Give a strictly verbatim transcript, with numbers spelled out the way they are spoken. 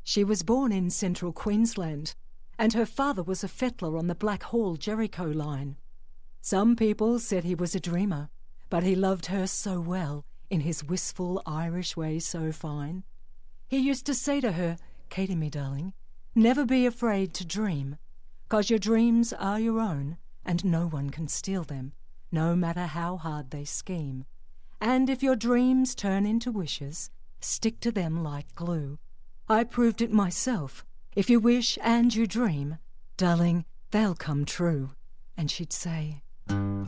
She was born in central Queensland, and her father was a fettler on the Black Hall-Jericho line. Some people said he was a dreamer, but he loved her so well, in his wistful Irish way so fine. He used to say to her, "Katie, me darling, never be afraid to dream, 'cause your dreams are your own, and no one can steal them, no matter how hard they scheme. And if your dreams turn into wishes, stick to them like glue. I proved it myself. If you wish and you dream, darling, they'll come true." And she'd say,